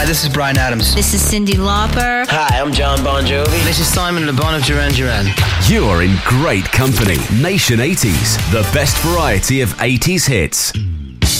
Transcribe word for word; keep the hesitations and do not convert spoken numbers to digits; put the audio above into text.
Hi, this is Bryan Adams. This is Cyndi Lauper. Hi, I'm John Bon Jovi. This is Simon Le Bon of Duran Duran. You're in great company. Nation eighties, the best variety of eighties hits.